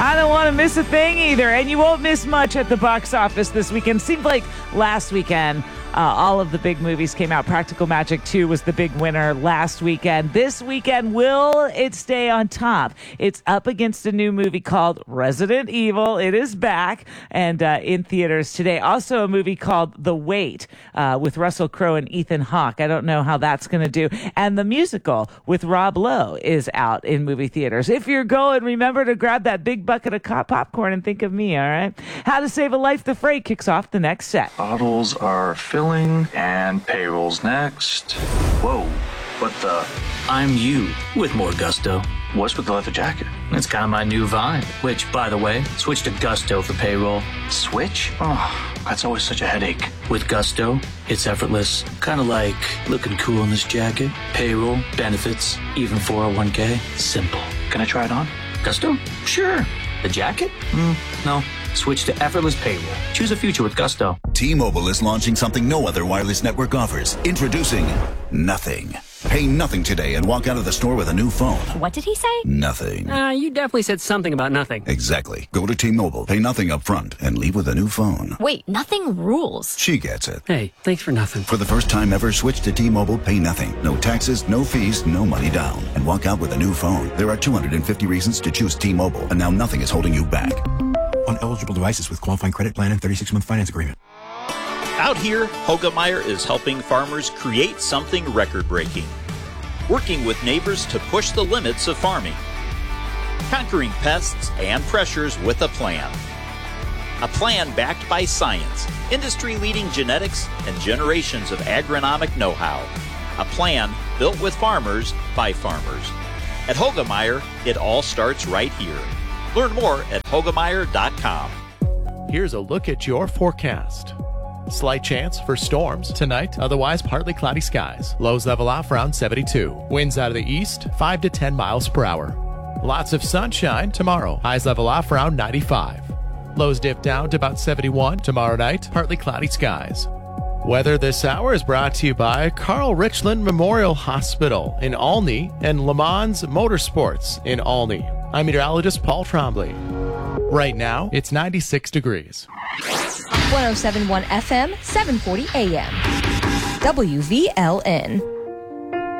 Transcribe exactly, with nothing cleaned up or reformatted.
I don't want to miss a thing either, and you won't miss much at the box office this weekend. Seemed like last weekend, uh, all of the big movies came out. Practical Magic two was the big winner last weekend. This weekend, will it stay on top? It's up against a new movie called Resident Evil. It is back and uh, in theaters today. Also a movie called The Wait uh, with Russell Crowe and Ethan Hawke. I don't know how that's going to do. And the musical with Rob Lowe is out in movie theaters. If you're going, remember to grab that big bucket of co- popcorn and think of me, all right? How to Save a Life the Freight kicks off the next set. Bottles are filling and payroll's next. Whoa, what the? I'm you with more gusto. What's with the leather jacket? It's kind of my new vibe, which, by the way, switch to Gusto for payroll. Switch? Oh, that's always such a headache. With Gusto, it's effortless. Kind of like looking cool in this jacket. Payroll, benefits, even four oh one k. Simple. Can I try it on? Gusto? Sure. The jacket? Mm, no. Switch to effortless payroll. Choose a future with Gusto. T-Mobile is launching something no other wireless network offers. Introducing Nothing. Pay nothing today and walk out of the store with a new phone. What did he say? Nothing. Uh, you definitely said something about nothing. Exactly. Go to T-Mobile, pay nothing up front, and leave with a new phone. Wait, nothing rules. She gets it. Hey, thanks for nothing. For the first time ever, switch to T-Mobile, pay nothing. No taxes, no fees, no money down. And walk out with a new phone. There are two hundred fifty reasons to choose T-Mobile, and now nothing is holding you back. On eligible devices with qualifying credit plan and thirty-six month finance agreement. Out here, Hoegemeyer is helping farmers create something record-breaking. Working with neighbors to push the limits of farming. Conquering pests and pressures with a plan. A plan backed by science, industry-leading genetics, and generations of agronomic know-how. A plan built with farmers by farmers. At Hoegemeyer, it all starts right here. Learn more at hoegemeyer dot com. Here's a look at your forecast. Slight chance for storms tonight, otherwise partly cloudy skies. Lows level off around seventy-two. Winds out of the east, five to ten miles per hour. Lots of sunshine tomorrow. Highs level off around ninety-five. Lows dip down to about seventy-one. Tomorrow night, partly cloudy skies. Weather this hour is brought to you by Carl Richland Memorial Hospital in Olney and Le Mans Motorsports in Olney. I'm meteorologist Paul Trombley. Right now, it's ninety-six degrees. one oh seven point one F M, seven forty A M. W V L N.